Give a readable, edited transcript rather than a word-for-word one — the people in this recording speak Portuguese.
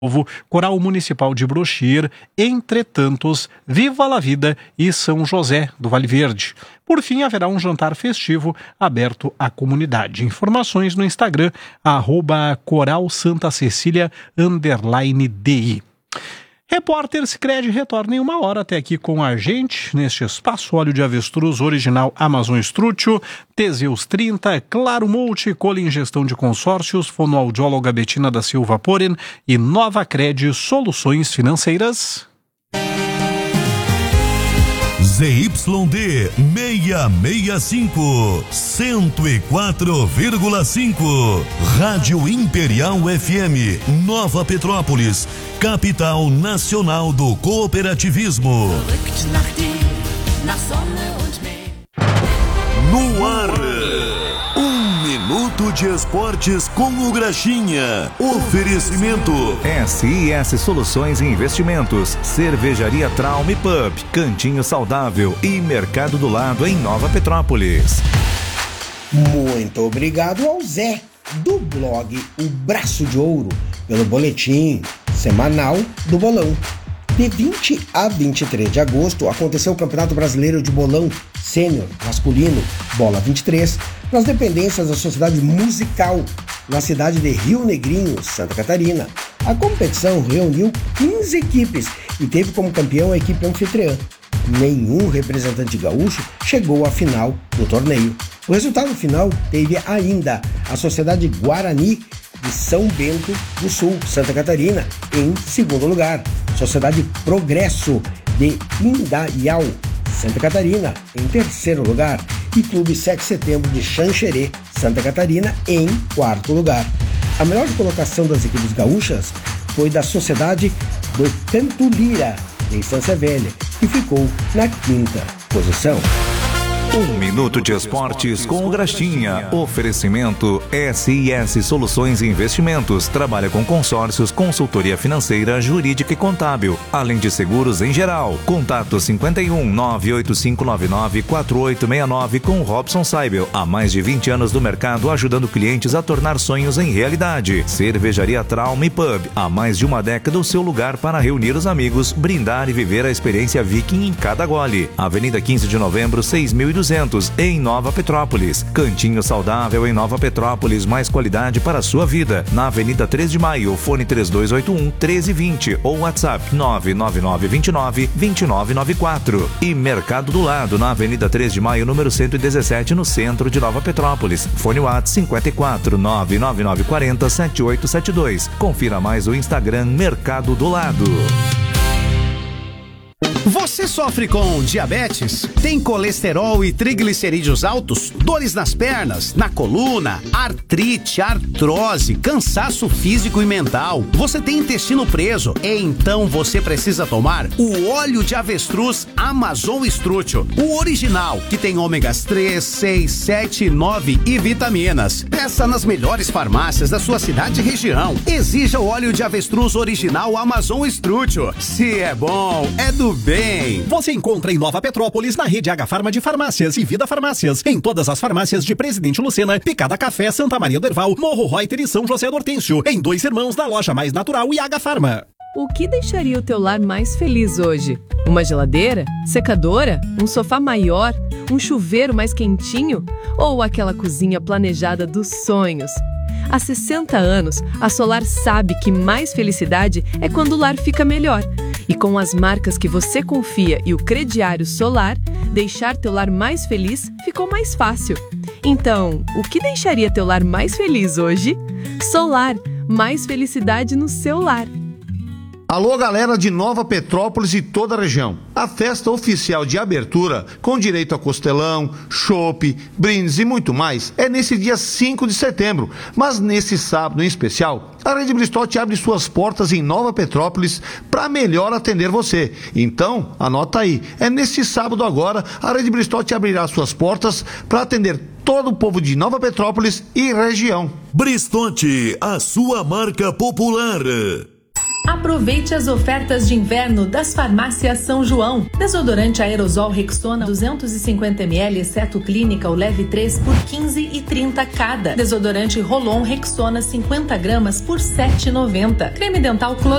Coral Municipal de Brochir, Entretantos, Viva la Vida e São José do Vale Verde. Por fim, haverá um jantar festivo aberto à comunidade. Informações no Instagram, @coralsantacecilia_DI. Repórter Sicredi retorna em 1 hora até aqui com a gente, neste espaço óleo de avestruz original Amazon Estrútil, Teseus 30, Claro Multi, Colin Gestão de Consórcios, fonoaudióloga Betina da Silva Poren e Nova Cred Soluções Financeiras. ZYD 665, 104,5. Rádio Imperial FM, Nova Petrópolis, capital nacional do cooperativismo. No ar, 1 minuto de esportes com o Graxinha. Oferecimento SIS Soluções e Investimentos, Cervejaria Traum e Pub, Cantinho Saudável e Mercado do Lado em Nova Petrópolis. Muito obrigado ao Zé, do blog O Braço de Ouro, pelo boletim semanal do bolão. De 20 a 23 de agosto aconteceu o Campeonato Brasileiro de Bolão Sênior Masculino Bola 23 nas dependências da Sociedade Musical na cidade de Rio Negrinho, Santa Catarina. A competição reuniu 15 equipes e teve como campeão a equipe anfitriã. Nenhum representante gaúcho chegou à final do torneio. O resultado final teve ainda a Sociedade Guarani de São Bento do Sul, Santa Catarina, em segundo lugar. Sociedade Progresso de Indaial, Santa Catarina, em terceiro lugar. E Clube 7 de Setembro de Xanxerê, Santa Catarina, em quarto lugar. A melhor colocação das equipes gaúchas foi da Sociedade do Canto Lira, de Estância Velha, que ficou na quinta posição. 1 minuto de esportes com o Graxinha. Oferecimento SIS Soluções e Investimentos. Trabalha com consórcios, consultoria financeira, jurídica e contábil, além de seguros em geral. Contato 51 98599 4869 com Robson Seibel. Há mais de 20 anos no mercado, ajudando clientes a tornar sonhos em realidade. Cervejaria Traum e Pub. Há mais de uma década, o seu lugar para reunir os amigos, brindar e viver a experiência Viking em cada gole. Avenida 15 de Novembro, 6200, em Nova Petrópolis. Cantinho Saudável em Nova Petrópolis, mais qualidade para a sua vida. Na Avenida 3 de Maio, fone 3281-1320 ou WhatsApp 99929-2994. E Mercado do Lado, na Avenida 3 de Maio, número 117, no centro de Nova Petrópolis. Fone WhatsApp 54-99940-7872. Confira mais o Instagram Mercado do Lado. Você sofre com diabetes? Tem colesterol e triglicerídeos altos? Dores nas pernas, na coluna, artrite, artrose, cansaço físico e mental? Você tem intestino preso? Então você precisa tomar o óleo de avestruz Amazon Estrútil, o original, que tem ômegas 3, 6, 7, 9 e vitaminas. Peça nas melhores farmácias da sua cidade e região. Exija o óleo de avestruz original Amazon Estrútil. Se é bom, é do bem. Você encontra em Nova Petrópolis, na rede H-Farma de Farmácias e Vida Farmácias. Em todas as farmácias de Presidente Lucena, Picada Café, Santa Maria do Herval, Morro Reuter e São José do Hortêncio. Em Dois Irmãos, na Loja Mais Natural e H-Farma. O que deixaria o teu lar mais feliz hoje? Uma geladeira? Secadora? Um sofá maior? Um chuveiro mais quentinho? Ou aquela cozinha planejada dos sonhos? Há 60 anos, a Solar sabe que mais felicidade é quando o lar fica melhor. E com as marcas que você confia e o crediário Solar, deixar teu lar mais feliz ficou mais fácil. Então, o que deixaria teu lar mais feliz hoje? Solar, mais felicidade no seu lar. Alô, galera de Nova Petrópolis e toda a região. A festa oficial de abertura, com direito a costelão, chopp, brindes e muito mais, é nesse dia 5 de setembro. Mas nesse sábado em especial, a Rede Bristotti abre suas portas em Nova Petrópolis para melhor atender você. Então, anota aí, é nesse sábado agora, a Rede Bristotti abrirá suas portas para atender todo o povo de Nova Petrópolis e região. Bristotti, a sua marca popular. Aproveite as ofertas de inverno das farmácias São João. Desodorante aerosol Rexona 250 ml, exceto clínica ou leve 3 por 15,30 cada. Desodorante Rolon Rexona 50 gramas por 7,90. Creme dental